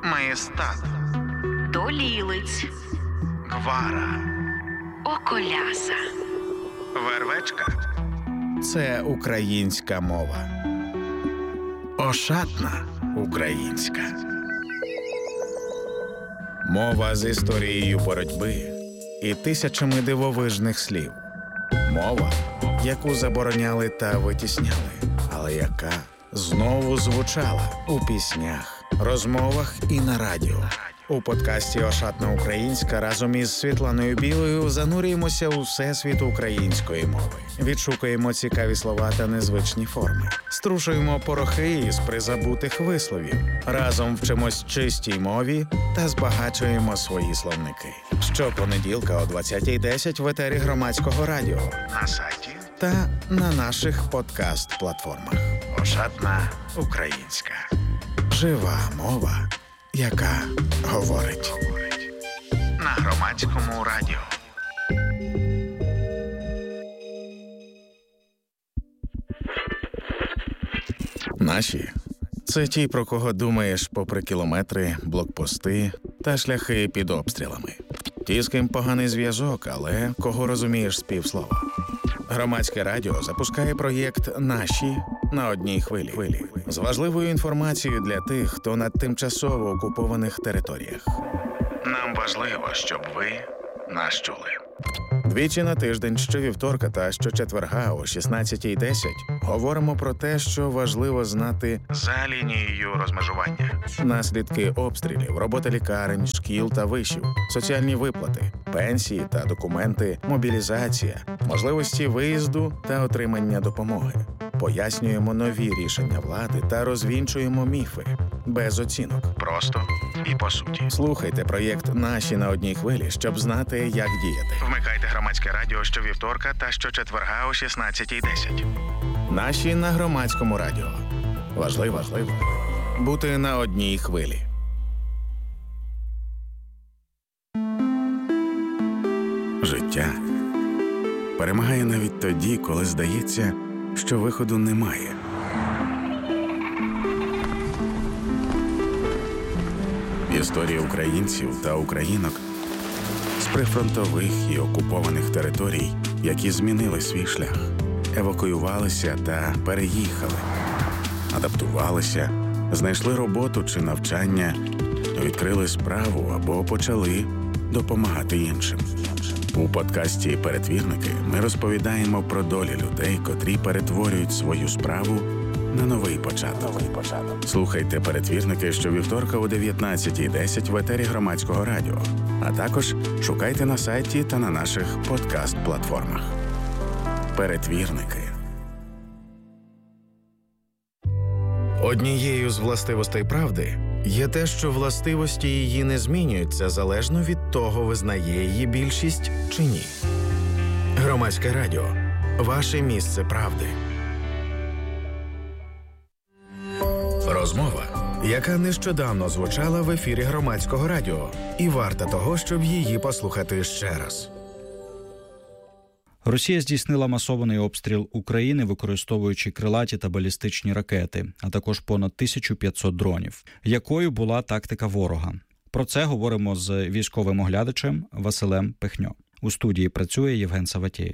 Маєстат, Долілиць, Гвара, Околяса, Вервечка – це українська мова. Ошатна українська. Мова з історією боротьби і тисячами дивовижних слів. Мова, яку забороняли та витісняли, але яка знову звучала у піснях, розмовах і на радіо. У подкасті «Ошатна українська» разом із Світланою Білою занурюємося у всесвіт української мови. Відшукуємо цікаві слова та незвичні форми. Струшуємо порохи із призабутих висловів. Разом вчимось чистій мові та збагачуємо свої словники. Щопонеділка о 20:10 в етері Громадського радіо, на сайті та на наших подкаст-платформах. «Ошатна українська». Жива мова, яка говорить. На Громадському радіо. Наші – це ті, про кого думаєш попри кілометри, блокпости та шляхи під обстрілами. Ті, з ким поганий зв'язок, але кого розумієш з півслова. Громадське радіо запускає проєкт «Наші» на одній хвилі. З важливою інформацією для тих, хто на тимчасово окупованих територіях. Нам важливо, щоб ви нас чули. Двічі на тиждень, щовівторка та щочетверга о 16:10 говоримо про те, що важливо знати за лінією розмежування. Наслідки обстрілів, робота лікарень, шкіл та вишів, соціальні виплати, пенсії та документи, мобілізація, можливості виїзду та отримання допомоги. Пояснюємо нові рішення влади та розвінчуємо міфи. Без оцінок. Просто і по суті. Слухайте проєкт «Наші» на одній хвилі, щоб знати, як діяти. Вмикайте Громадське радіо щовівторка та щочетверга о 16:10. «Наші» на Громадському радіо. Важливо бути на одній хвилі. Життя перемагає навіть тоді, коли здається, що виходу немає. Історія українців та українок з прифронтових і окупованих територій, які змінили свій шлях, евакуювалися та переїхали, адаптувалися, знайшли роботу чи навчання, відкрили справу або почали допомагати іншим. У подкасті «Перетвірники» ми розповідаємо про долі людей, котрі перетворюють свою справу на новий початок. Слухайте «Перетвірники» щовівторка о 19:10 в етері Громадського радіо, а також шукайте на сайті та на наших подкаст-платформах. «Перетвірники». Однією з властивостей правди є те, що властивості її не змінюються залежно від того, визнає її більшість чи ні. Громадське радіо – ваше місце правди. Розмова, яка нещодавно звучала в ефірі Громадського радіо, і варта того, щоб її послухати ще раз. Росія здійснила масований обстріл України, використовуючи крилаті та балістичні ракети, а також понад 1500 дронів. Якою була тактика ворога? Про це говоримо з військовим оглядачем Василем Пихньо. У студії працює Євген Саватєєв.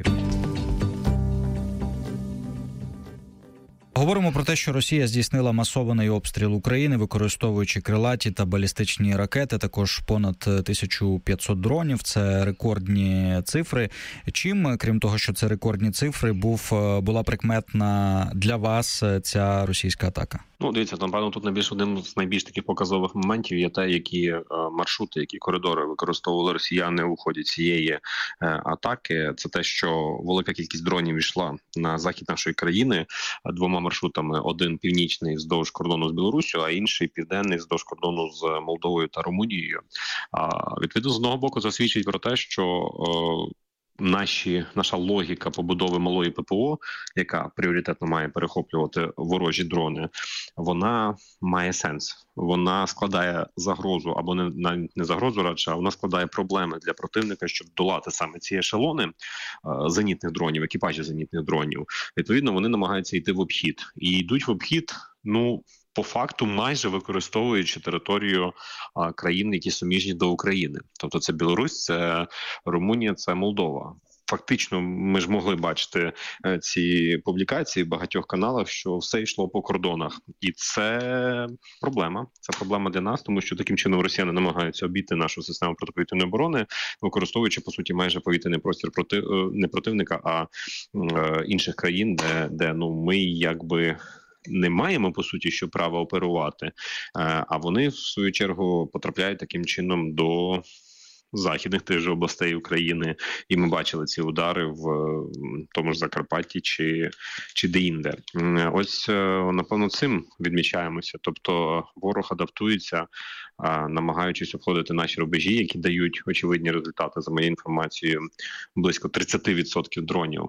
Говоримо про те, що Росія здійснила масований обстріл України, використовуючи крилаті та балістичні ракети, також понад 1500 дронів. Це рекордні цифри. Чим, крім того, що це рекордні цифри, була прикметна для вас ця російська атака? Дивіться, напевно, тут одним з найбільш таких показових моментів є те, які маршрути, які коридори використовували росіяни у ході цієї атаки. Це те, що велика кількість дронів йшла на захід нашої країни двома маршрутами. Один північний вздовж кордону з Білоруссю, а інший південний вздовж кордону з Молдовою та Румунією. Відповідно, з одного боку, це свідчить про те, що наша логіка побудови малої ППО, яка пріоритетно має перехоплювати ворожі дрони, вона має сенс. Вона складає загрозу, або не загрозу радше, а вона складає проблеми для противника, щоб долати саме ці ешелони зенітних дронів, екіпажі зенітних дронів. Відповідно, вони намагаються йти в обхід. І йдуть в обхід, по факту майже використовуючи територію країн, які суміжні до України. Тобто це Білорусь, це Румунія, це Молдова. Фактично, ми ж могли бачити ці публікації в багатьох каналах, що все йшло по кордонах. І це проблема. Це проблема для нас, тому що таким чином росіяни намагаються обійти нашу систему протиповітряної оборони, використовуючи, по суті, майже повітряний простір не противника, а інших країн, де ми якби не маємо, по суті, що права оперувати, а вони, в свою чергу, потрапляють таким чином до західних тих же областей України, і ми бачили ці удари в тому ж Закарпатті чи де-інде. Ось, напевно, цим відмічаємося. Тобто ворог адаптується, намагаючись обходити наші рубежі, які дають очевидні результати, за моєю інформацією, близько 30% дронів,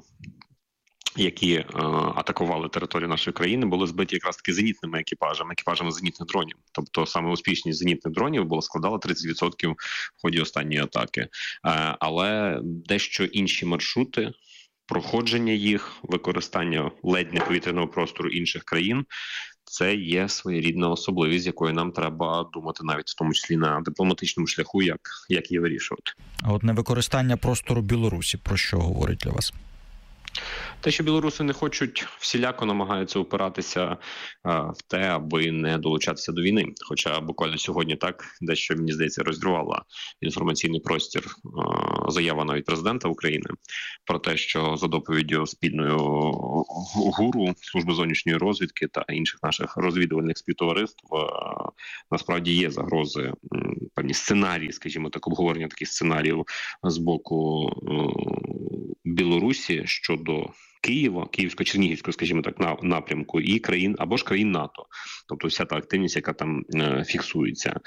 які атакували територію нашої країни, були збиті якраз таки зенітними екіпажами зенітних дронів. Тобто саме успішність зенітних дронів складала 30% в ході останньої атаки. Але дещо інші маршрути, проходження їх, використання ледь не повітряного простору інших країн – це є своєрідна особливість, з якою нам треба думати навіть в тому числі на дипломатичному шляху, як її вирішувати. А от невикористання простору Білорусі про що говорить для вас? Те, що білоруси не хочуть, всіляко намагаються опиратися в те, аби не долучатися до війни. Хоча буквально сьогодні так, дещо, мені здається, розірвала інформаційний простір заява навіть президента України про те, що за доповіддю спільною ГУРу, Служби зовнішньої розвідки та інших наших розвідувальних співтовариств насправді є загрози, певні сценарії, скажімо так, обговорення таких сценаріїв з боку Білорусі щодо Києва, Київсько-Чернігівського, скажімо так, напрямку, і країн або ж країн НАТО. Тобто вся та активність, яка там фіксується.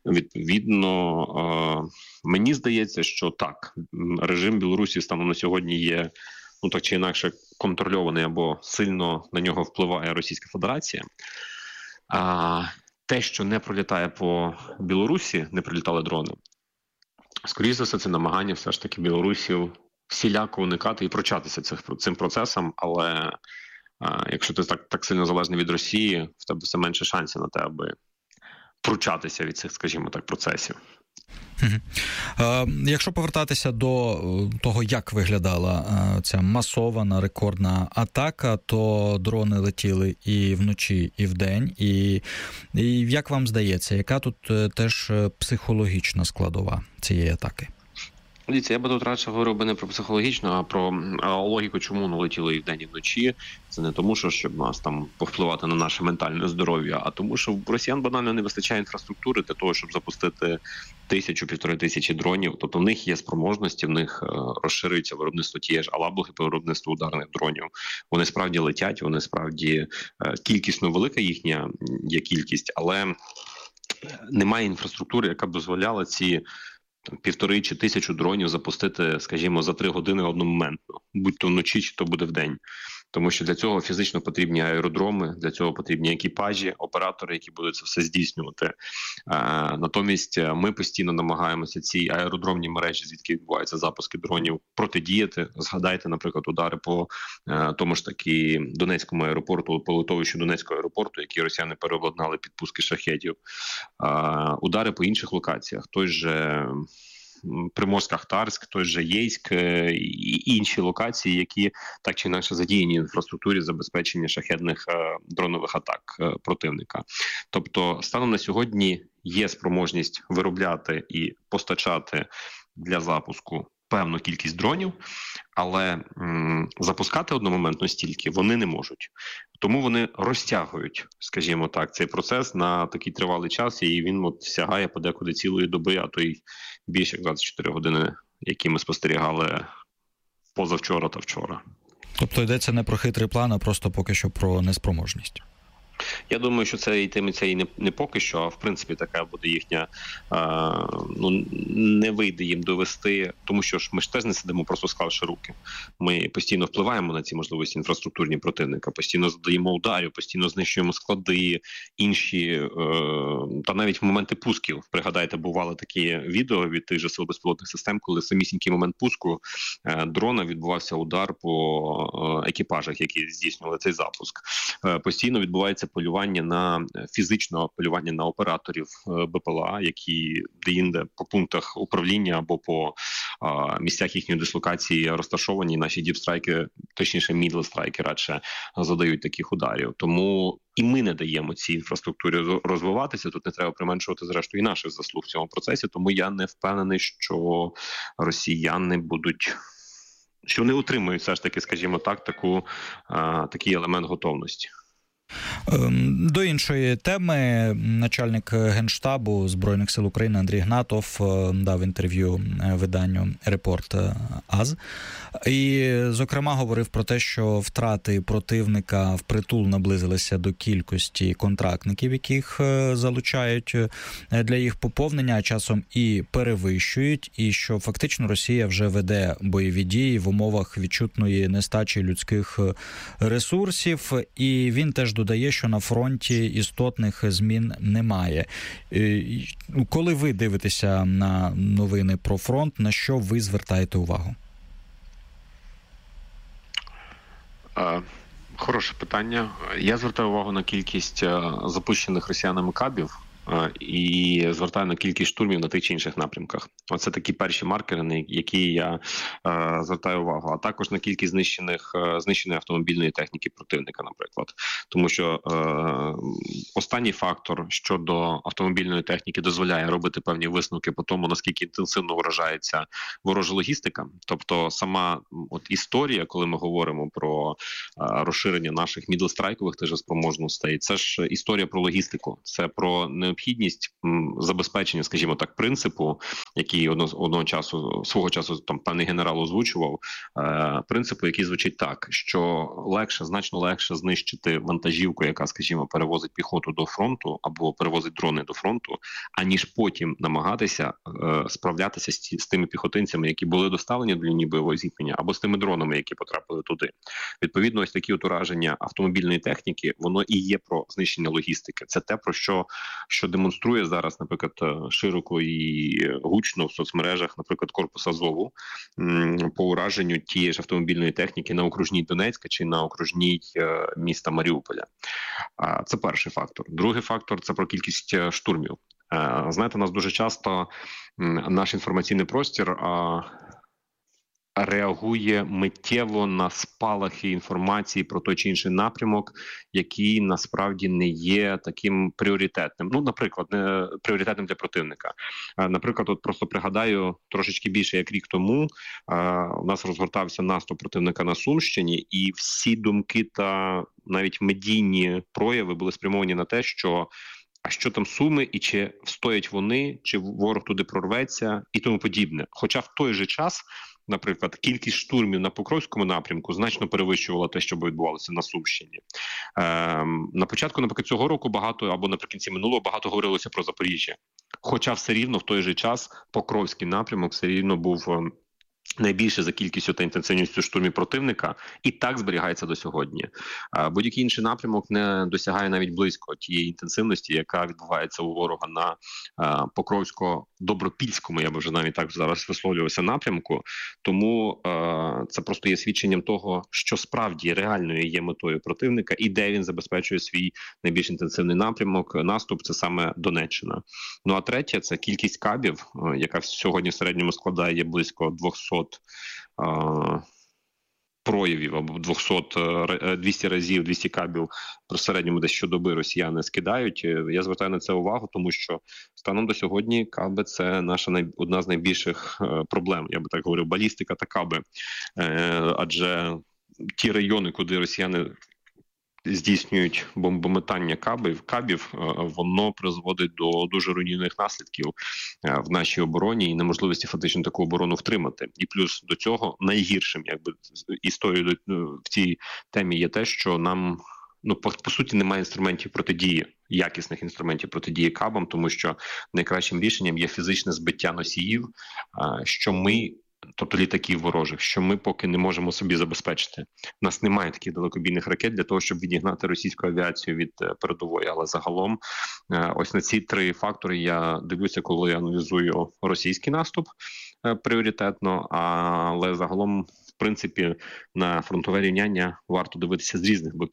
Відповідно, мені здається, що так, режим Білорусі станом на сьогодні є, так чи інакше, контрольований або сильно на нього впливає Російська Федерація. Те, що не пролітає по Білорусі, не прилітали дрони, скоріше за все, це намагання все ж таки білорусів всіляко уникати і прочатися цим процесом, але якщо ти так сильно залежний від Росії, в тебе все менше шансів на те, аби пручатися від цих, скажімо так, процесів. Якщо повертатися до того, як виглядала ця масована рекордна атака, то дрони летіли і вночі, і вдень. І як вам здається, яка тут теж психологічна складова цієї атаки? Дивіться, я би тут радше говорив би не про психологічну, а про логіку, чому воно летіло і вдень, і вночі. Це не тому, щоб нас там повпливати на наше ментальне здоров'я, а тому, що в росіян банально не вистачає інфраструктури для того, щоб запустити 1000-1500 дронів. Тобто в них є спроможності, в них розширюється виробництво тієї ж алаблуги по виробництву ударних дронів. Вони справді летять, вони справді кількісно велика їхня є кількість, але немає інфраструктури, яка б дозволяла ці 1,5 чи 1000 дронів запустити, скажімо, за 3 години одномоментно, будь то вночі, чи то буде вдень. Тому що для цього фізично потрібні аеродроми, для цього потрібні екіпажі, оператори, які будуть це все здійснювати. Натомість ми постійно намагаємося ці аеродромні мережі, звідки відбуваються запуски дронів, протидіяти. Згадайте, наприклад, удари по тому ж таки Донецькому аеропорту, по литовищу Донецького аеропорту, які росіяни переобладнали під пуски шахедів. Удари по інших локаціях, той же Приморськ-Ахтарськ, той же Єйськ і інші локації, які так чи інакше задіяні в інфраструктурі забезпечення шахедних дронових атак противника. Тобто станом на сьогодні є спроможність виробляти і постачати для запуску певну кількість дронів, але запускати одномоментно стільки вони не можуть. Тому вони розтягують, скажімо так, цей процес на такий тривалий час, і він сягає подекуди цілої доби, а то й більше як 24 години, які ми спостерігали позавчора та вчора. Тобто йдеться не про хитрий план, а просто поки що про неспроможність. Я думаю, що це йтиметься і не поки що, а в принципі така буде їхня, не вийде їм довести, тому що ми ж теж не сидимо просто склавши руки. Ми постійно впливаємо на ці можливості інфраструктурні противника, постійно задаємо ударів, постійно знищуємо склади, інші, та навіть в моменти пусків. Пригадайте, бували такі відео від тих же сил безпілотних систем, коли в самісінький момент пуску дрона відбувався удар по екіпажах, які здійснювали цей запуск. Постійно відбувається полювання на фізичного полювання на операторів БПЛА, які деінде по пунктах управління або по місцях їхньої дислокації розташовані. Наші діпстрайки, точніше мідлстрайки, радше задають таких ударів. Тому і ми не даємо цій інфраструктурі розвиватися. Тут не треба применшувати, зрештою, і наших заслуг в цьому процесі. Тому я не впевнений, що росіяни будуть, що вони утримують все ж таки, скажімо так, такий елемент готовності. До іншої теми начальник Генштабу Збройних сил України Андрій Гнатов дав інтерв'ю виданню «Репорт АЗ». І, зокрема, говорив про те, що втрати противника впритул наблизилися до кількості контрактників, яких залучають для їх поповнення, а часом і перевищують, і що фактично Росія вже веде бойові дії в умовах відчутної нестачі людських ресурсів. І він теж додає, що на фронті істотних змін немає. Коли ви дивитеся на новини про фронт, на що ви звертаєте увагу? Хороше питання. Я звертаю увагу на кількість запущених росіянами кабів і звертаю на кількість штурмів на тих чи інших напрямках. Оце такі перші маркери, на які я звертаю увагу. А також на кількість знищеної автомобільної техніки противника, наприклад. Тому що останній фактор щодо автомобільної техніки дозволяє робити певні висновки по тому, наскільки інтенсивно вражається ворожа логістика. Тобто сама історія, коли ми говоримо про розширення наших мідлстрайкових теж спроможностей, це ж історія про логістику, це про необхідність забезпечення, скажімо так, принципу, який свого часу там певний генерал озвучував, принципу, який звучить так, що значно легше знищити вантажівку, яка, скажімо, перевозить піхоту до фронту або перевозить дрони до фронту, аніж потім намагатися справлятися з тими піхотинцями, які були доставлені до лінії бойового зіткнення, або з тими дронами, які потрапили туди. Відповідно, ось такі ураження автомобільної техніки, воно і є про знищення логістики. Це те, про що демонструє зараз, наприклад, широко і гучно в соцмережах, наприклад, корпус Азову по ураженню тієї ж автомобільної техніки на окружній Донецька чи на окружній міста Маріуполя. Це перший фактор. Другий фактор – це про кількість штурмів. Знаєте, у нас дуже часто наш інформаційний простір реагує миттєво на спалахи інформації про той чи інший напрямок, який насправді не є таким пріоритетним. Наприклад, не пріоритетним для противника. Наприклад, от просто пригадаю, трошечки більше як рік тому у нас розгортався наступ противника на Сумщині, і всі думки та навіть медійні прояви були спрямовані на те, що а що там Суми, і чи встоять вони, чи ворог туди прорветься, і тому подібне. Хоча в той же час, наприклад, кількість штурмів на Покровському напрямку значно перевищувала те, що відбувалося на Сумщині. На початку, наприклад, цього року або наприкінці минулого багато говорилося про Запоріжжя. Хоча все рівно в той же час Покровський напрямок все рівно був найбільше за кількістю та інтенсивністю штурмів противника, і так зберігається до сьогодні. Будь-який інший напрямок не досягає навіть близько тієї інтенсивності, яка відбувається у ворога на Покровсько-Добропільському, я би вже навіть так зараз висловлювався, напрямку. Тому це просто є свідченням того, що справді реальною є метою противника і де він забезпечує свій найбільш інтенсивний наступ, це саме Донеччина. А третє – це кількість кабів, яка сьогодні в середньому складає близько 200 проявів або 200 разів, 200 кабів в середньому десь щодоби росіяни скидають. Я звертаю на це увагу, тому що станом до сьогодні каби – це наша одна з найбільших проблем. Я би так говорив, балістика та каби. Адже ті райони, куди росіяни здійснюють бомбометання кабів, воно призводить до дуже руйнівних наслідків в нашій обороні і неможливості фактично таку оборону втримати. І плюс до цього найгіршим історією в цій темі є те, що нам по суті немає інструментів протидії, якісних інструментів протидії кабам, тому що найкращим рішенням є фізичне збиття носіїв, що ми, тобто літаків ворожих, що ми поки не можемо собі забезпечити. У нас немає таких далекобійних ракет для того, щоб відігнати російську авіацію від передової. Але загалом ось на ці три фактори я дивлюся, коли я аналізую російський наступ пріоритетно, але загалом, в принципі, на фронтове рівняння варто дивитися з різних боків.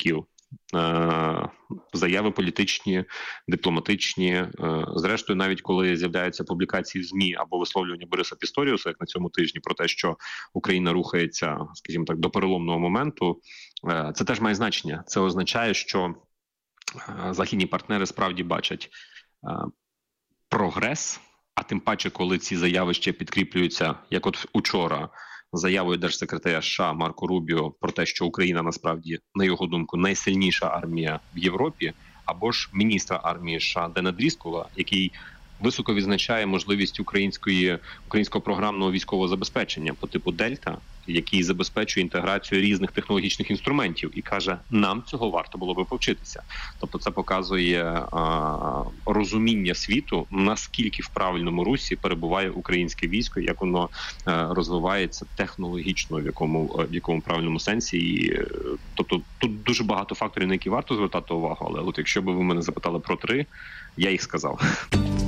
заяви політичні, дипломатичні. Зрештою, навіть коли з'являються публікації в ЗМІ або висловлювання Бориса Пісторіуса, як на цьому тижні, про те, що Україна рухається, скажімо так, до переломного моменту, це теж має значення. Це означає, що західні партнери справді бачать прогрес, а тим паче, коли ці заяви ще підкріплюються, як от учора, заявою держсекретаря США Марко Рубіо про те, що Україна насправді, на його думку, найсильніша армія в Європі, або ж міністра армії США Дена Дріскола, який високо відзначає можливість українського програмного військового забезпечення по типу «Дельта», який забезпечує інтеграцію різних технологічних інструментів, і каже, нам цього варто було би повчитися. Тобто це показує розуміння світу, наскільки в правильному русі перебуває українське військо, як воно розвивається технологічно, в якому правильному сенсі. І, тобто тут дуже багато факторів, на які варто звертати увагу, але от якщо б ви мене запитали про 3, я їх сказав.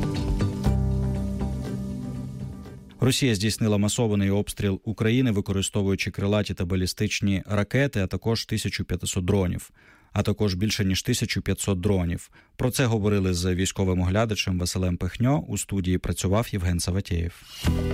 Росія здійснила масований обстріл України, використовуючи крилаті та балістичні ракети, а також 1500 дронів, а також більше ніж 1500 дронів. Про це говорили з військовим оглядачем Василем Пихньо. У студії працював Євген Саватєєв.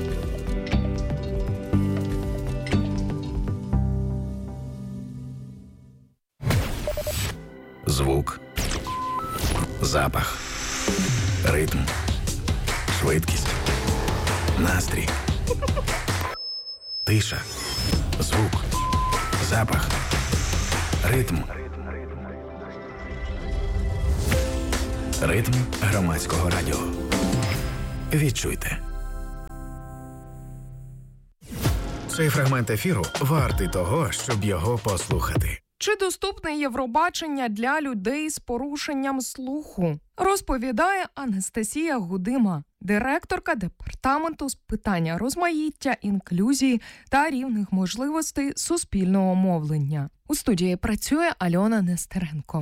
Звук, запах, ритм, швидкість, настрій, тиша, звук, запах, ритм. Ритм громадського радіо. Відчуйте. Цей фрагмент ефіру вартий того, щоб його послухати. Чи доступне Євробачення для людей з порушенням слуху? Розповідає Анастасія Гудима, директорка департаменту з питання розмаїття, інклюзії та рівних можливостей суспільного мовлення. У студії працює Альона Нестеренко.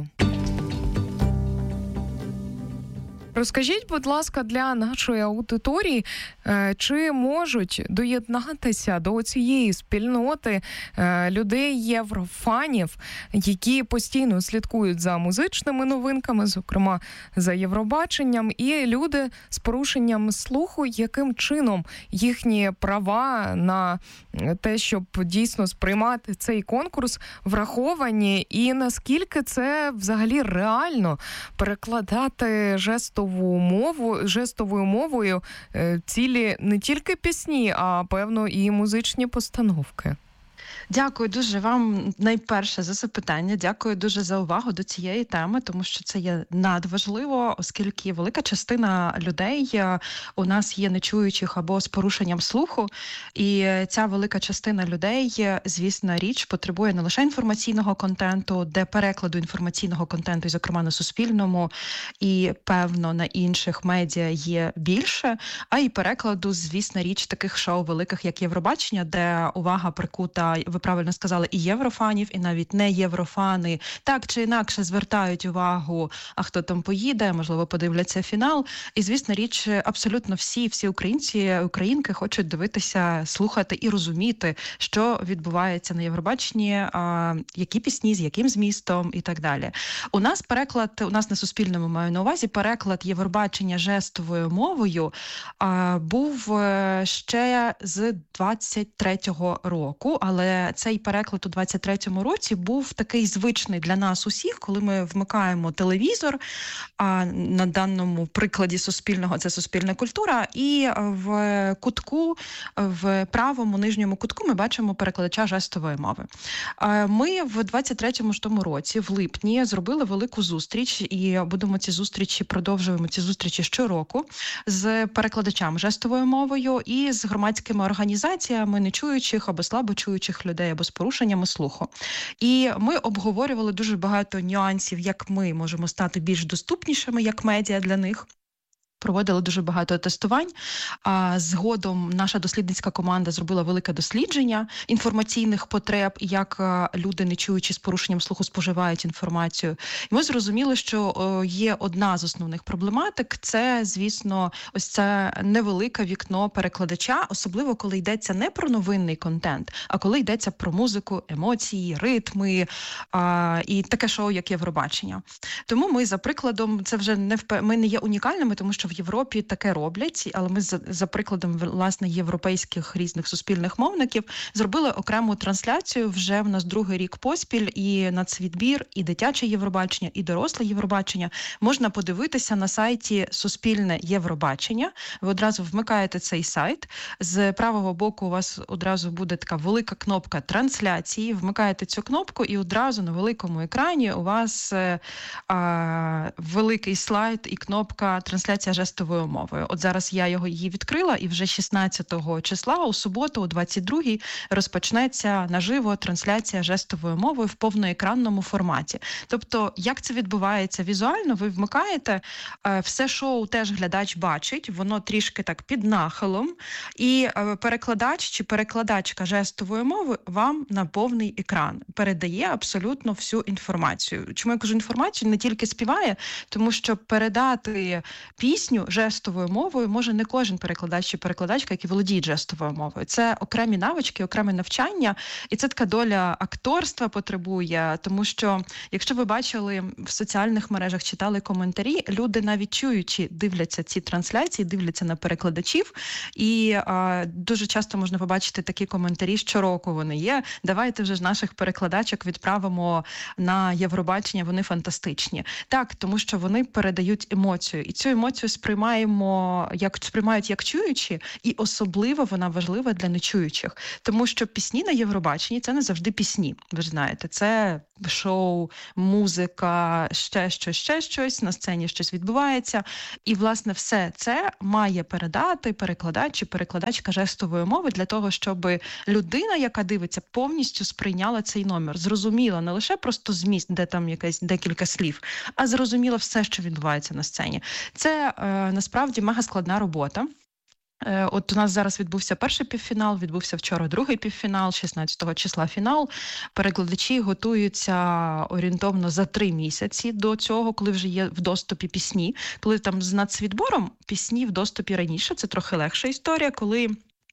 Розкажіть, будь ласка, для нашої аудиторії, чи можуть доєднатися до цієї спільноти людей-єврофанів, які постійно слідкують за музичними новинками, зокрема за Євробаченням, і люди з порушенням слуху, яким чином їхні права на те, щоб дійсно сприймати цей конкурс, враховані, і наскільки це взагалі реально перекладати жестовою мовою цілі не тільки пісні, а певно і музичні постановки. Дякую дуже вам найперше за запитання. Дякую дуже за увагу до цієї теми, тому що це є надважливо, оскільки велика частина людей у нас є нечуючих або з порушенням слуху. І ця велика частина людей, звісно, річ, потребує не лише інформаційного контенту, де перекладу інформаційного контенту, зокрема на Суспільному і, певно, на інших медіа є більше, а й перекладу, звісно, річ таких шоу великих, як Євробачення, де увага прикута, ви правильно сказали, і єврофанів, і навіть не єврофани так чи інакше звертають увагу, а хто там поїде, можливо, подивляться фінал. І, звісно, річ, абсолютно всі українці, українки хочуть дивитися, слухати і розуміти, що відбувається на Євробаченні, які пісні, з яким змістом і так далі. У нас на Суспільному, маю на увазі, переклад Євробачення жестовою мовою був ще з 23-го року, але цей переклад у 23-му році був такий звичний для нас усіх, коли ми вмикаємо телевізор, а на даному прикладі Суспільного це Суспільна культура, і в кутку, в правому нижньому кутку ми бачимо перекладача жестової мови. Ми в 23-му році, в липні, зробили велику зустріч, і продовжуємо ці зустрічі щороку з перекладачами жестовою мовою і з громадськими організаціями нечуючих або слабочуючих людей або з порушеннями слуху. І ми обговорювали дуже багато нюансів, як ми можемо стати більш доступнішими як медіа для них. Проводили дуже багато тестувань, а згодом наша дослідницька команда зробила велике дослідження інформаційних потреб, як люди, не чуючи з порушенням слуху, споживають інформацію. І ми зрозуміли, що є одна з основних проблематик – це, звісно, ось це невелике вікно перекладача, особливо коли йдеться не про новинний контент, а коли йдеться про музику, емоції, ритми і таке шоу, як Євробачення. Тому ми, за прикладом, це вже ми не є унікальними, тому що в Європі таке роблять, але ми за прикладом, власне, європейських різних суспільних мовників зробили окрему трансляцію вже в нас другий рік поспіль, і нацвідбір, і дитяче Євробачення, і доросле Євробачення можна подивитися на сайті Суспільне Євробачення. Ви одразу вмикаєте цей сайт, з правого боку у вас одразу буде така велика кнопка трансляції, вмикаєте цю кнопку і одразу на великому екрані у вас великий слайд і кнопка трансляція жестовою мовою. От зараз я її відкрила, і вже 16 числа у суботу о 22-й розпочнеться наживо трансляція жестовою мовою в повноекранному форматі. Тобто, як це відбувається візуально, ви вмикаєте, все шоу теж глядач бачить, воно трішки так під нахилом, і перекладач чи перекладачка жестової мови вам на повний екран передає абсолютно всю інформацію. Чому я кажу інформацію? Не тільки співає, тому що передати пісню жестовою мовою може не кожен перекладач чи перекладачка, які володіють жестовою мовою. Це окремі навички, окреме навчання, і це така доля акторства потребує, тому що, якщо ви бачили в соціальних мережах, читали коментарі, люди навіть чуючи дивляться ці трансляції, дивляться на перекладачів, і дуже часто можна побачити такі коментарі, щороку вони є. Давайте вже ж наших перекладачок відправимо на Євробачення, вони фантастичні. Так, тому що вони передають емоцію, і цю емоцію сприймають як чуючі, і особливо вона важлива для нечуючих. Тому що пісні на Євробаченні – це не завжди пісні, ви ж знаєте. Це шоу, музика, ще щось, на сцені щось відбувається. І, власне, все це має передати перекладач чи перекладачка жестової мови для того, щоб людина, яка дивиться, повністю сприйняла цей номер. Зрозуміла не лише просто зміст, де там якесь декілька слів, а зрозуміла все, що відбувається на сцені. Це насправді мега складна робота. От у нас зараз відбувся перший півфінал, відбувся вчора другий півфінал, 16 числа фінал. Перекладачі готуються орієнтовно за 3 місяці до цього, коли вже є в доступі пісні. Коли там з нацвідбором пісні в доступі раніше, це трохи легша історія, коли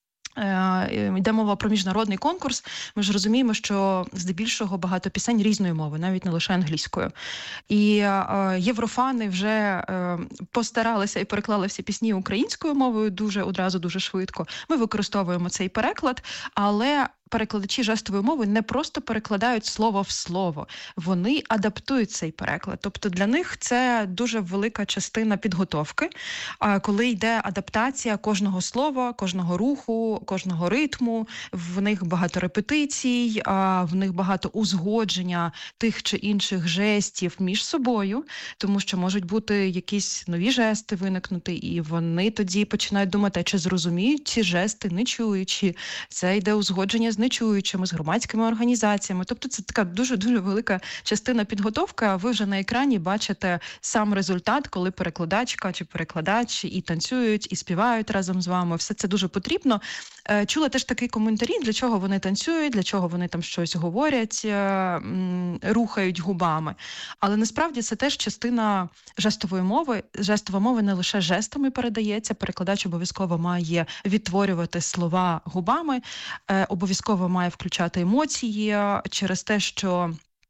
йде мова про міжнародний конкурс, ми ж розуміємо, що здебільшого багато пісень різної мови, навіть не лише англійською. І єврофани вже постаралися і переклали всі пісні українською мовою одразу дуже швидко. Ми використовуємо цей переклад, але перекладачі жестової мови не просто перекладають слово в слово, вони адаптують цей переклад. Тобто для них це дуже велика частина підготовки, коли йде адаптація кожного слова, кожного руху, кожного ритму, в них багато репетицій, в них багато узгодження тих чи інших жестів між собою, тому що можуть бути якісь нові жести виникнути, і вони тоді починають думати, чи зрозуміють ці жести, не чуючи. Це йде узгодження з нечуючими, з громадськими організаціями. Тобто це така дуже-дуже велика частина підготовки, а ви вже на екрані бачите сам результат, коли перекладачка чи перекладач і танцюють, і співають разом з вами. Все це дуже потрібно. Чула теж такі коментарі, для чого вони танцюють, для чого вони там щось говорять, рухають губами. Але насправді це теж частина жестової мови. Жестова мова не лише жестами передається, перекладач обов'язково має відтворювати слова губами, обов'язково має включати емоції через те, що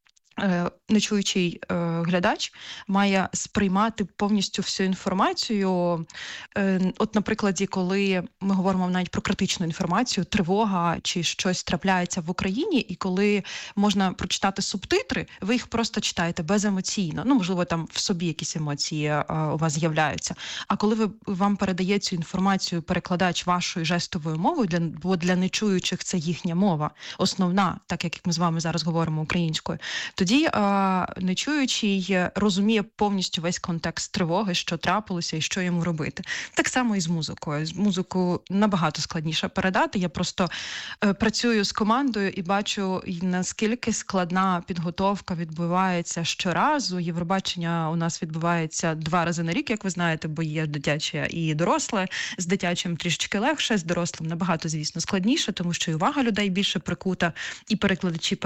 нечуючий глядач має сприймати повністю всю інформацію. От, на прикладі, коли ми говоримо навіть про критичну інформацію, тривога чи щось трапляється в Україні, і коли можна прочитати субтитри, ви їх просто читаєте беземоційно. Ну, можливо, там в собі якісь емоції у вас з'являються. А коли вам передає цю інформацію перекладач вашою жестовою мовою, бо для нечуючих це їхня мова, основна, так як ми з вами зараз говоримо українською, тоді нечуючий розуміє повністю весь контекст тривоги, що трапилося і що йому робити. Так само і з музикою. З музикою набагато складніше передати. Я просто працюю з командою і бачу, наскільки складна підготовка відбувається щоразу. Євробачення у нас відбувається 2 рази на рік, як ви знаєте, бо є дитяче і доросле. З дитячим трішечки легше, з дорослим набагато, звісно, складніше, тому що і увага людей більше прикута, і перекладачі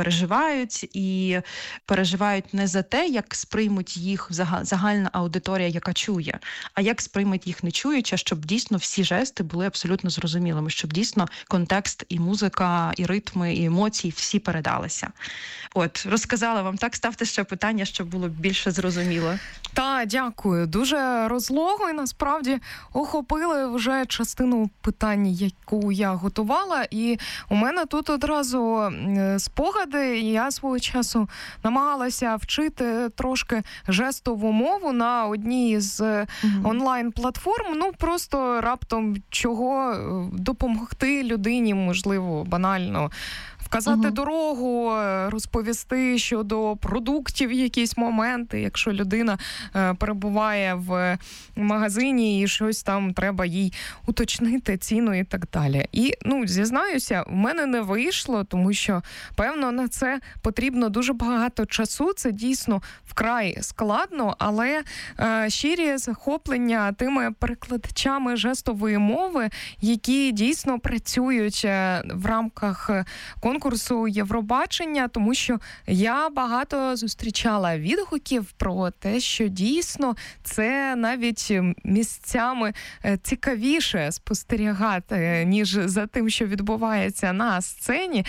переживають не за те, як сприймуть їх загальна аудиторія, яка чує, а як сприймуть їх нечуюча, щоб дійсно всі жести були абсолютно зрозумілими, щоб дійсно контекст і музика, і ритми, і емоції всі передалися. От, розказала вам, так, ставте ще питання, щоб було більше зрозуміло. Та, дякую. Дуже розлого і насправді охопили вже частину питань, яку я готувала. І у мене тут одразу спогади. Я свого часу намагалася вчити трошки жестову мову на одній з онлайн-платформ. Ну, просто раптом чого допомогти людині, можливо, банально вказати дорогу, розповісти щодо продуктів якісь моменти, якщо людина перебуває в магазині і щось там треба їй уточнити ціну і так далі. І, зізнаюся, в мене не вийшло, тому що, певно, на це потрібно дуже багато часу. Це дійсно вкрай складно, але щирі захоплення тими перекладачами жестової мови, які дійсно працюють в рамках конкурсу Євробачення, тому що я багато зустрічала відгуків про те, що дійсно це навіть місцями цікавіше спостерігати, ніж за тим, що відбувається на сцені,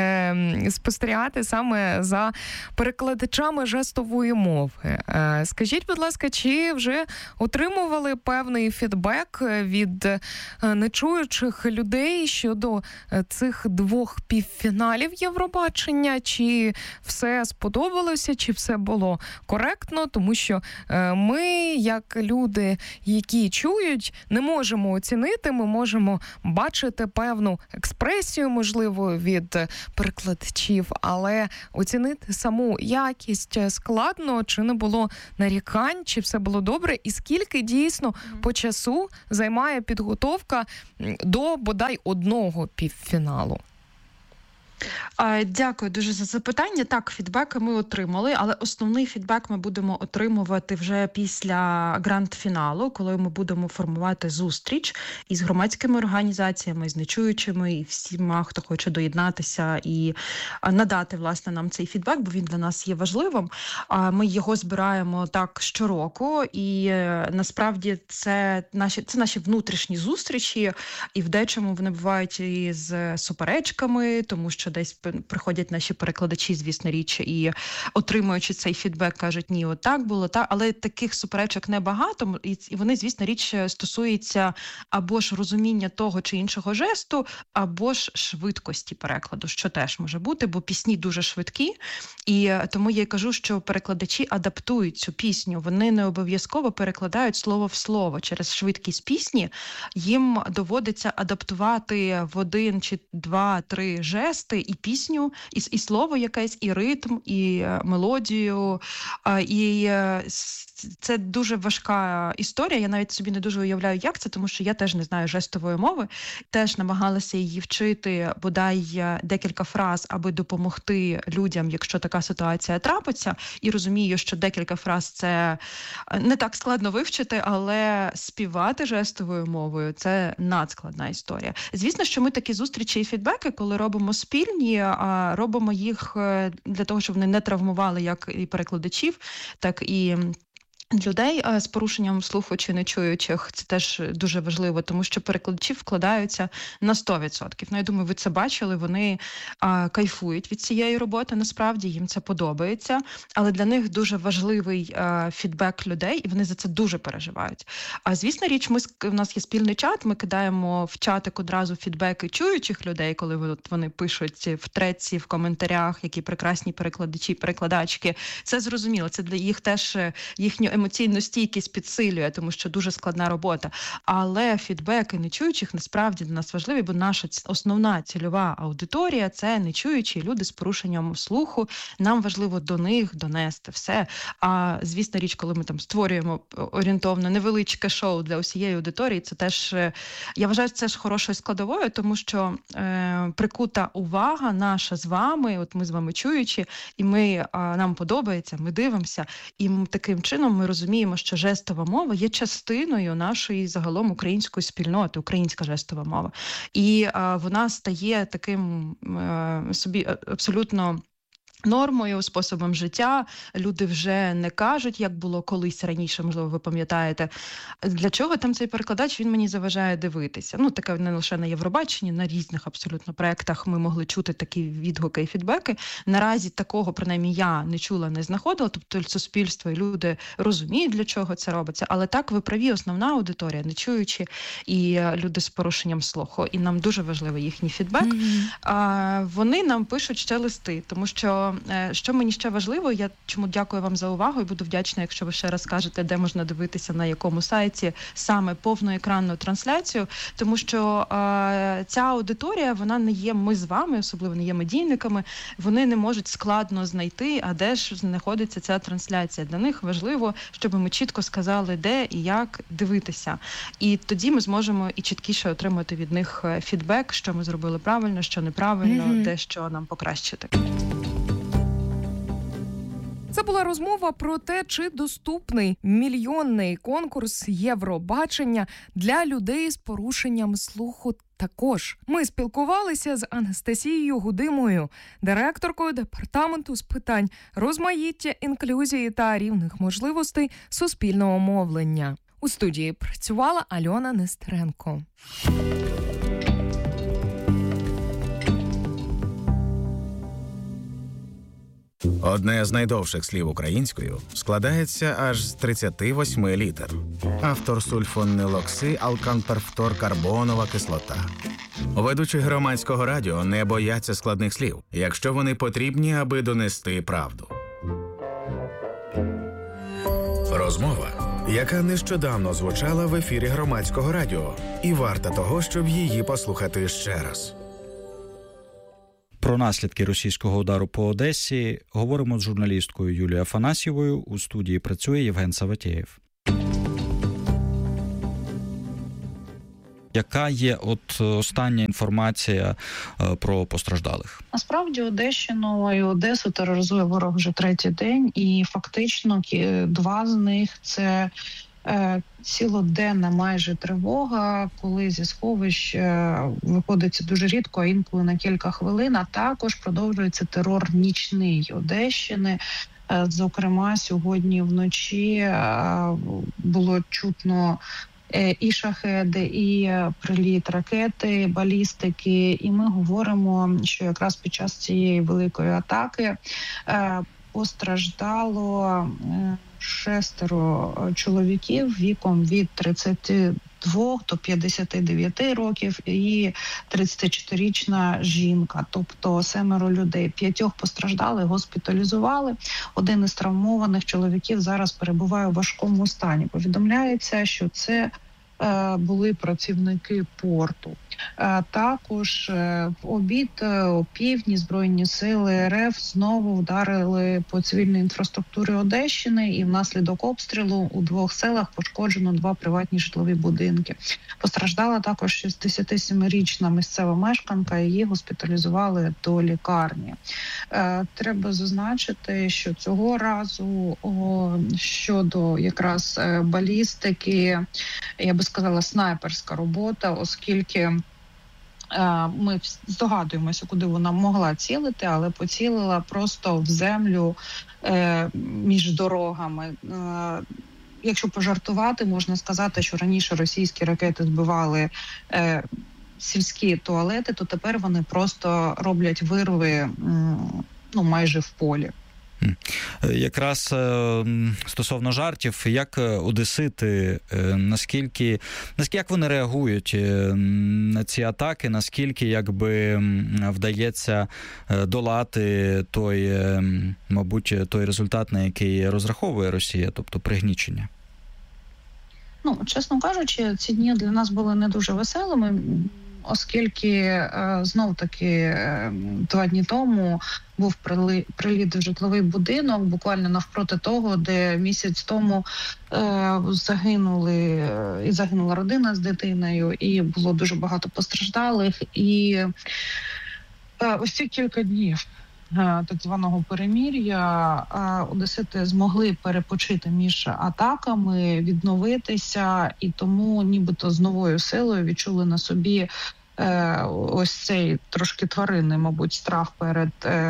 спостерігати саме за перекладачами жестової мови. Скажіть, будь ласка, чи вже отримували певний фідбек від нечуючих людей щодо цих 2 півфіналів Євробачення? Чи все сподобалося, чи все було коректно? Тому що ми, як люди, які чують, не можемо оцінити, ми можемо бачити певну експресію, можливо, від перекладачів, але оцінити саму якість складно, чи не було нарікань, чи все було добре, і скільки дійсно по часу займає підготовка до бодай 1 півфіналу? Дякую дуже за запитання. Так, фідбеки ми отримали, але основний фідбек ми будемо отримувати вже після гранд-фіналу, коли ми будемо формувати зустріч із громадськими організаціями, з нечуючими і всіма, хто хоче доєднатися і надати, власне, нам цей фідбек, бо він для нас є важливим. Ми його збираємо так щороку, і насправді це наші внутрішні зустрічі, і в дечому вони бувають і з суперечками, тому що десь приходять наші перекладачі, звісно, річ, і отримуючи цей фідбек, кажуть, ні, отак було, так, але таких суперечок небагато, і вони, звісно, річ стосуються або ж розуміння того чи іншого жесту, або ж швидкості перекладу, що теж може бути, бо пісні дуже швидкі, і тому я й кажу, що перекладачі адаптують цю пісню, вони не обов'язково перекладають слово в слово. Через швидкість пісні їм доводиться адаптувати в 1 чи 2-3 жести і пісню, і слово якесь, і ритм, і мелодію. І це дуже важка історія. Я навіть собі не дуже уявляю, як це, тому що я теж не знаю жестової мови. Теж намагалася її вчити, бодай декілька фраз, аби допомогти людям, якщо така ситуація трапиться. І розумію, що декілька фраз це не так складно вивчити, але співати жестовою мовою – це надскладна історія. Звісно, що ми такі зустрічі і фідбеки, коли робимо спільні, робимо їх для того, щоб вони не травмували як і перекладачів, так і людей з порушенням слуху чи нечуючих. Це теж дуже важливо, тому що перекладачі вкладаються на 100%. Ну, я думаю, ви це бачили, вони кайфують від цієї роботи, насправді їм це подобається, але для них дуже важливий фідбек людей, і вони за це дуже переживають. Звісно, річ, у нас є спільний чат, ми кидаємо в чатик одразу фідбеки чуючих людей, коли вони пишуть в треці, в коментарях, які прекрасні перекладачі, перекладачки. Це зрозуміло, це для їх теж їхню емоційну стійкість підсилює, тому що дуже складна робота. Але фідбеки нечуючих насправді для нас важливі, бо наша основна цільова аудиторія – це нечуючі люди з порушенням слуху. Нам важливо до них донести все. А звісна річ, коли ми там створюємо орієнтовно невеличке шоу для усієї аудиторії, це теж, я вважаю, це ж хорошою складовою, тому що прикута увага наша з вами, от ми з вами чуючі, і нам подобається, ми дивимося, і таким чином ми розуміємо, що жестова мова є частиною нашої загалом української спільноти, українська жестова мова. І вона стає таким собі абсолютно нормою, способом життя. Люди вже не кажуть, як було колись раніше, можливо, ви пам'ятаєте. Для чого там цей перекладач? Він мені заважає дивитися. Ну, таке не лише на Євробаченні, на різних абсолютно проєктах ми могли чути такі відгуки і фідбеки. Наразі такого, принаймні, я не чула, не знаходила. Тобто суспільство і люди розуміють, для чого це робиться. Але так, ви праві, основна аудиторія, не чуючи, і люди з порушенням слуху. І нам дуже важливий їхній фідбек. Вони нам пишуть ще листи, тому що мені ще важливо, я чому дякую вам за увагу і буду вдячна, якщо ви ще раз скажете, де можна дивитися, на якому сайті саме повноекранну трансляцію, тому що ця аудиторія, вона не є ми з вами, особливо не є медійниками, вони не можуть складно знайти, а де ж знаходиться ця трансляція. Для них важливо, щоб ми чітко сказали, де і як дивитися. І тоді ми зможемо і чіткіше отримати від них фідбек, що ми зробили правильно, що неправильно, де що нам покращити. Це була розмова про те, чи доступний мільйонний конкурс Євробачення для людей з порушенням слуху. Також ми спілкувалися з Анастасією Гудимою, директоркою департаменту з питань розмаїття, інклюзії та рівних можливостей суспільного мовлення. У студії працювала Альона Нестеренко. Одне з найдовших слів українською складається аж з 38 літер. Автор сульфонилоксиалканперфторкарбонова кислота. Ведучі громадського радіо не бояться складних слів, якщо вони потрібні, аби донести правду. Розмова, яка нещодавно звучала в ефірі громадського радіо, і варта того, щоб її послухати ще раз. Про наслідки російського удару по Одесі говоримо з журналісткою Юлією Афанасьєвою. У студії працює Євген Саватєєв. Яка є остання інформація про постраждалих? Насправді Одещину і Одесу тероризує ворог вже третій день, і фактично 2 з них – це цілоденна майже тривога, коли зі сховищ виходиться дуже рідко, а інколи на кілька хвилин, а також продовжується терор нічний Одещини. Зокрема, сьогодні вночі було чутно і шахеди, і приліт ракети, балістики. І ми говоримо, що якраз під час цієї великої атаки постраждало 6 чоловіків віком від 32 до 59 років і 34-річна жінка, тобто 7 людей. 5 постраждали, госпіталізували. Один із травмованих чоловіків зараз перебуває у важкому стані. Повідомляється, що це були працівники порту. Також в обід опівдні Збройні сили РФ знову вдарили по цивільній інфраструктурі Одещини, і внаслідок обстрілу у 2 селах пошкоджено 2 приватні житлові будинки. Постраждала також 67-річна місцева мешканка, її госпіталізували до лікарні. Треба зазначити, що цього разу щодо якраз балістики, я би сказала, снайперська робота, оскільки ми здогадуємося, куди вона могла цілити, але поцілила просто в землю між дорогами. Якщо пожартувати, можна сказати, що раніше російські ракети збивали сільські туалети, то тепер вони просто роблять вирви майже в полі. Якраз стосовно жартів, як одесити, наскільки як вони реагують на ці атаки, наскільки якби вдається долати мабуть, той результат, на який розраховує Росія, тобто пригнічення? Ну, чесно кажучи, ці дні для нас були не дуже веселими, оскільки, знов-таки, 2 дні тому був приліт в житловий будинок, буквально навпроти того, де місяць тому загинула родина з дитиною, і було дуже багато постраждалих. І ось ці кілька днів так званого перемир'я одесити змогли перепочити між атаками, відновитися, і тому нібито з новою силою відчули на собі ось цей трошки тваринний, мабуть, страх перед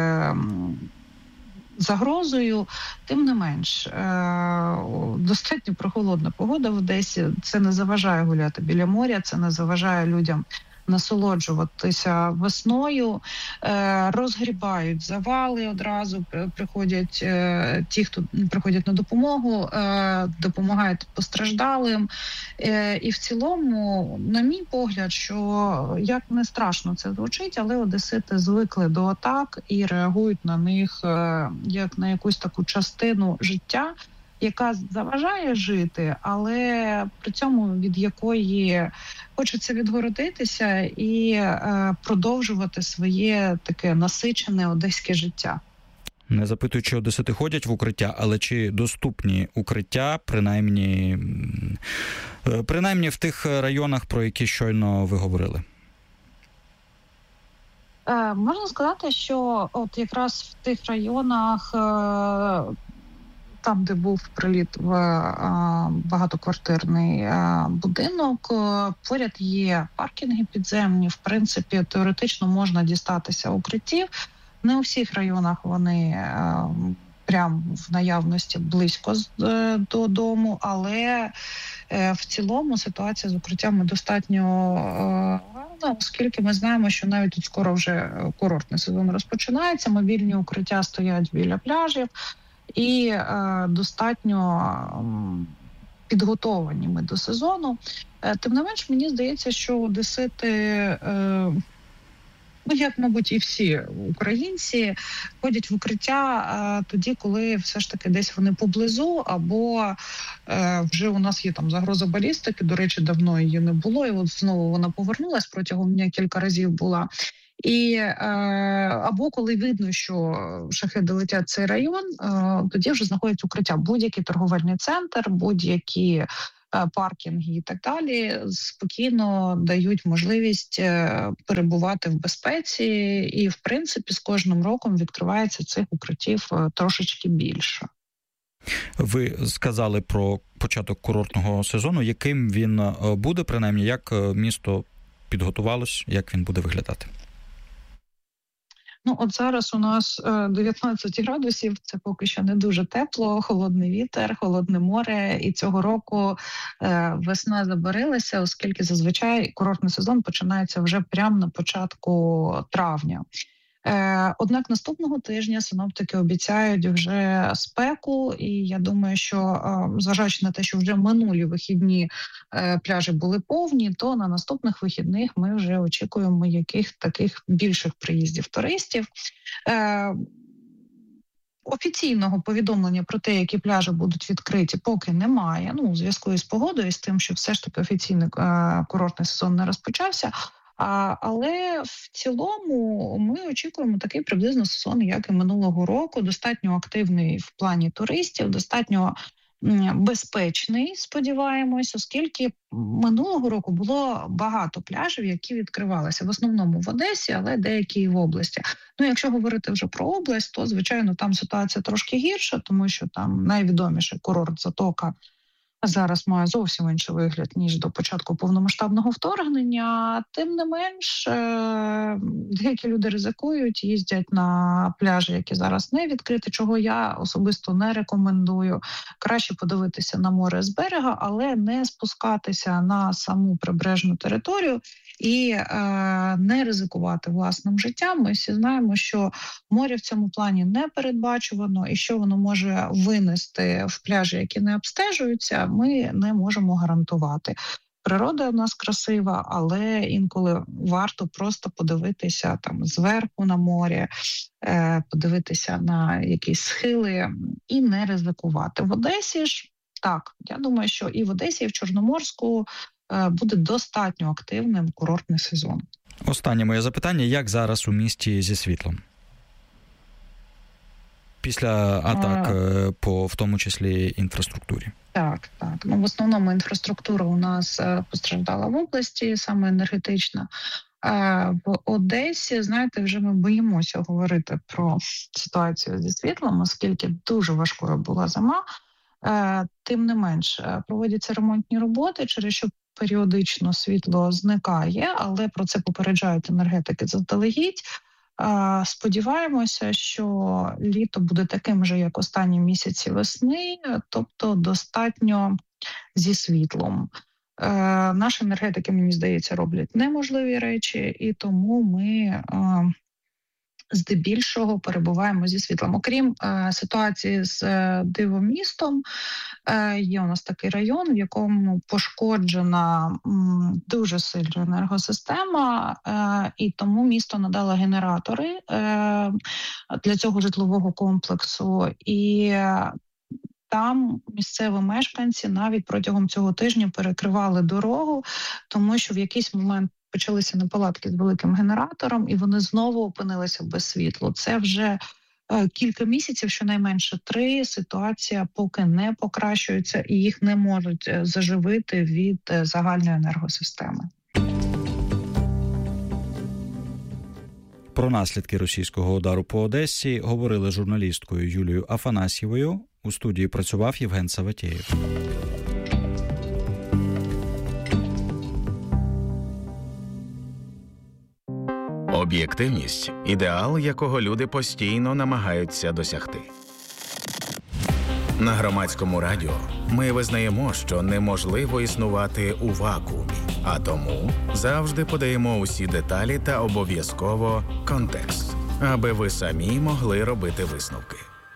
загрозою. Тим не менш, достатньо прохолодна погода в Одесі. Це не заважає гуляти біля моря, це не заважає людям насолоджуватися весною, розгрібають завали одразу, приходять ті, хто приходять на допомогу, допомагають постраждалим. І в цілому, на мій погляд, що як не страшно це звучить, але одесити звикли до атак і реагують на них як на якусь таку частину життя, яка заважає жити, але при цьому від якої хочеться відгородитися і продовжувати своє таке насичене одеське життя. Не запитую, чи одесити ходять в укриття, але чи доступні укриття, принаймні в тих районах, про які щойно ви говорили? Можна сказати, що от якраз в тих районах, там, де був приліт в багатоквартирний будинок, поряд є паркінги підземні. В принципі, теоретично можна дістатися укриттів. Не у всіх районах вони прям в наявності близько до дому, але в цілому ситуація з укриттями достатньо гарна, оскільки ми знаємо, що навіть тут скоро вже курортний сезон розпочинається, мобільні укриття стоять біля пляжів, і достатньо підготовані ми до сезону. Тим не менш, мені здається, що одесити, як, мабуть, і всі українці, ходять в укриття тоді, коли все ж таки десь вони поблизу, або вже у нас є там загроза балістики, до речі, давно її не було, і от знову вона повернулась, протягом дня кілька разів була. І або коли видно, що шахеди летять в цей район, тоді вже знаходять укриття. Будь-який торговельний центр, будь-які паркінги і так далі спокійно дають можливість перебувати в безпеці. І, в принципі, з кожним роком відкривається цих укриттів трошечки більше. Ви сказали про початок курортного сезону. Яким він буде, принаймні, як місто підготувалось, як він буде виглядати? Ну, от зараз у нас 19 градусів, це поки що не дуже тепло, холодний вітер, холодне море, і цього року весна забарилася, оскільки зазвичай курортний сезон починається вже прямо на початку травня. Однак наступного тижня синоптики обіцяють вже спеку, і я думаю, що зважаючи на те, що вже минулі вихідні пляжі були повні, то на наступних вихідних ми вже очікуємо яких таких більших приїздів туристів. Офіційного повідомлення про те, які пляжі будуть відкриті, поки немає. Ну, у зв'язку із погодою, з тим, що все ж таки офіційний курортний сезон не розпочався. Але в цілому ми очікуємо такий приблизно сезон, як і минулого року, достатньо активний в плані туристів, достатньо безпечний, сподіваємось, оскільки минулого року було багато пляжів, які відкривалися, в основному в Одесі, але деякі і в області. Ну, якщо говорити вже про область, то, звичайно, там ситуація трошки гірша, тому що там найвідоміший курорт Затока зараз має зовсім інший вигляд, ніж до початку повномасштабного вторгнення. Тим не менш, деякі люди ризикують, їздять на пляжі, які зараз не відкриті, чого я особисто не рекомендую. Краще подивитися на море з берега, але не спускатися на саму прибережну територію і не ризикувати власним життям. Ми всі знаємо, що море в цьому плані не передбачувано, і що воно може винести в пляжі, які не обстежуються, ми не можемо гарантувати. Природа у нас красива, але інколи варто просто подивитися там зверху на море, подивитися на якісь схили і не ризикувати. В Одесі ж, так, я думаю, що і в Одесі, і в Чорноморську буде достатньо активним курортний сезон. Останнє моє запитання, як зараз у місті зі світлом? Після атак по, в тому числі, інфраструктурі. Так. Ну, в основному інфраструктура у нас постраждала в області, саме енергетична. В Одесі, знаєте, вже ми боїмося говорити про ситуацію зі світлом, оскільки дуже важкою була зима. Тим не менш, проводяться ремонтні роботи, через що періодично світло зникає, але про це попереджають енергетики заздалегідь. Сподіваємося, що літо буде таким же, як останні місяці весни, тобто достатньо зі світлом. Наші енергетики, мені здається, роблять неможливі речі, і тому ми здебільшого перебуваємо зі світлом. Окрім ситуації з Дивомістом, є у нас такий район, в якому пошкоджена дуже сильно енергосистема, і тому місто надало генератори для цього житлового комплексу. І там місцеві мешканці навіть протягом цього тижня перекривали дорогу, тому що в якийсь момент почалися неполадки з великим генератором, і вони знову опинилися без світла. Це вже кілька місяців, щонайменше 3, ситуація поки не покращується, і їх не можуть заживити від загальної енергосистеми. Про наслідки російського удару по Одесі говорили з журналісткою Юлією Афанасьєвою. У студії працював Євген Саватєєв. Об'єктивність – ідеал, якого люди постійно намагаються досягти. На Громадському радіо ми визнаємо, що неможливо існувати у вакуумі, а тому завжди подаємо усі деталі та обов'язково контекст, аби ви самі могли робити висновки.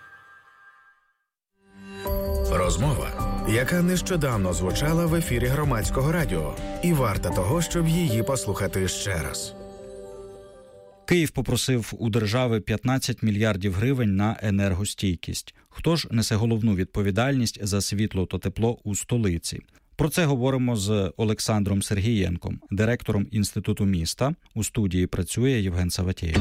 Розмова, яка нещодавно звучала в ефірі Громадського радіо, і варта того, щоб її послухати ще раз. Київ попросив у держави 15 мільярдів гривень на енергостійкість. Хто ж несе головну відповідальність за світло та тепло у столиці? Про це говоримо з Олександром Сергієнком, директором Інституту міста. У студії працює Євген Саватєєв.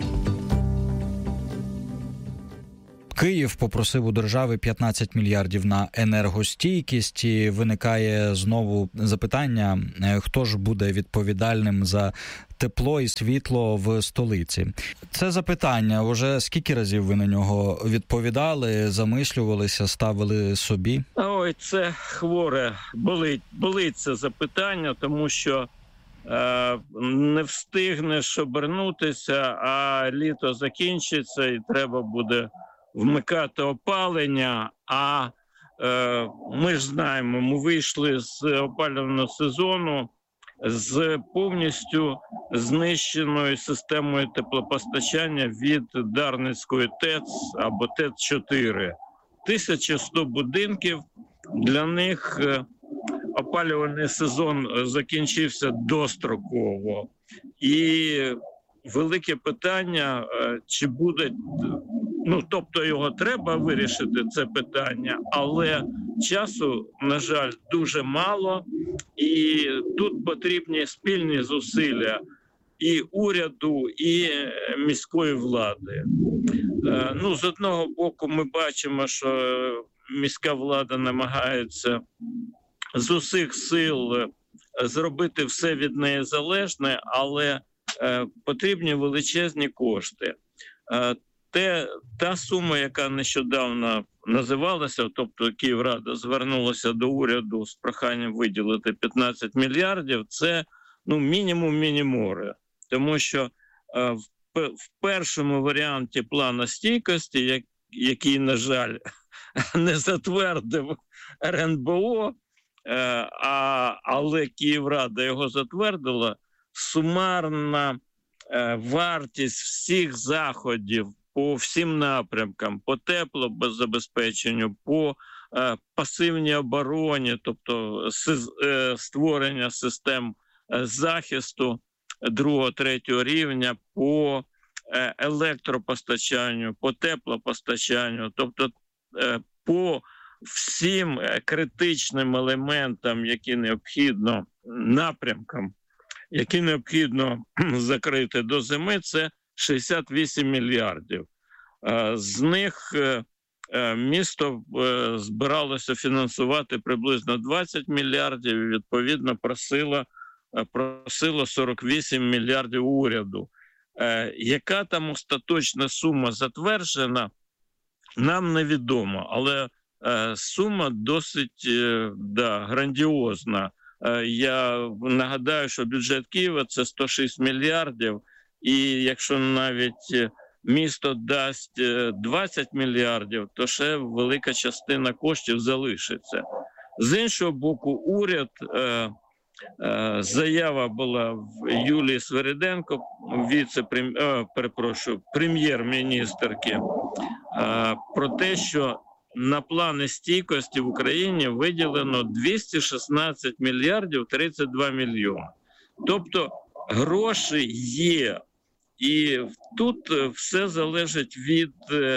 Київ попросив у держави 15 мільярдів на енергостійкість, і виникає знову запитання, хто ж буде відповідальним за тепло і світло в столиці. Це запитання, вже скільки разів ви на нього відповідали, замислювалися, ставили собі? Ой, це хворе, болить це запитання, тому що не встигнеш обернутися, а літо закінчиться і треба буде вмикати опалення, а ми ж знаємо, ми вийшли з опалювального сезону з повністю знищеною системою теплопостачання від Дарницької ТЕЦ або ТЕЦ-4. 1100 будинків, для них опалювальний сезон закінчився достроково. І велике питання, чи буде, тобто його треба вирішити, це питання, але часу, на жаль, дуже мало, і тут потрібні спільні зусилля і уряду, і міської влади. З одного боку ми бачимо, що міська влада намагається з усіх сил зробити все від неї залежне, але потрібні величезні кошти. Та сума, яка нещодавно називалася, тобто Київрада звернулася до уряду з проханням виділити 15 мільярдів, це мінімум мінімори. Тому що в першому варіанті плану стійкості, який, на жаль, не затвердив РНБО, але Київрада його затвердила, сумарна вартість всіх заходів по всім напрямкам, по теплозабезпеченню, по пасивній обороні, тобто створення систем захисту 2-3 рівня, по електропостачанню, по теплопостачанню, тобто по всім критичним елементам, які необхідно, напрямкам, які необхідно закрити до зими, це 68 мільярдів. З них місто збиралося фінансувати приблизно 20 мільярдів і, відповідно, просило 48 мільярдів уряду. Яка там остаточна сума затверджена, нам невідомо, але сума досить грандіозна. Я нагадаю, що бюджет Києва – це 106 мільярдів, і якщо навіть місто дасть 20 мілярдів, то ще велика частина коштів залишиться. З іншого боку, уряд, заява була в Юлії Свириденко, прем'єр-міністерки, про те, що на плани стійкості в Україні виділено 216 мільярдів 32 мільйони. Тобто гроші є. І тут все залежить від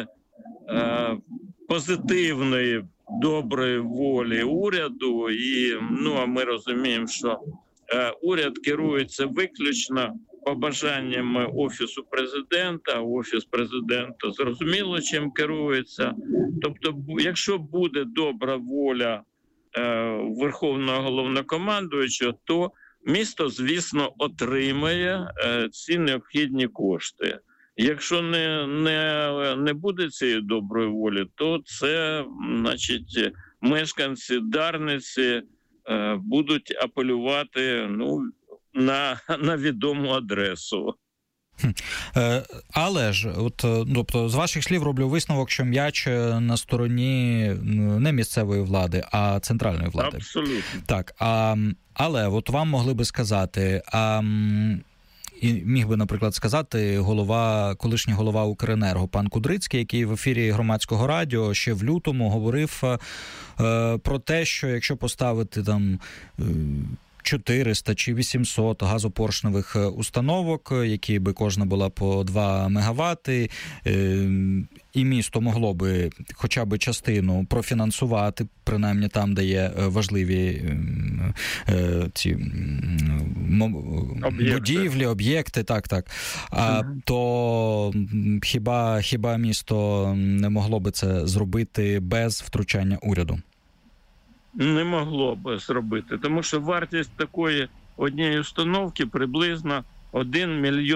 позитивної, доброї волі уряду. І, а ми розуміємо, що уряд керується виключно побажаннями Офісу президента. Офіс президента зрозуміло, чим керується. Тобто, якщо буде добра воля Верховного Головнокомандуючого, то місто, звісно, отримає ці необхідні кошти. Якщо не буде цієї доброї волі, то це, значить, мешканці Дарниці будуть апелювати на відому адресу. Але ж, тобто, з ваших слів роблю висновок, що м'яч на стороні не місцевої влади, а центральної влади. Абсолютно. Так, але от вам могли би сказати, і міг би, наприклад, сказати колишній голова Укренерго пан Кудрицький, який в ефірі Громадського радіо ще в лютому говорив про те, що якщо поставити там 400 чи 800 газопоршневих установок, які би кожна була по 2 мегавати, і місто могло би хоча б частину профінансувати, принаймні там, де є важливі ці будівлі, об'єкти, так. То хіба місто не могло би це зробити без втручання уряду? Не могло би зробити, тому що вартість такої однієї установки приблизно 1 мільйон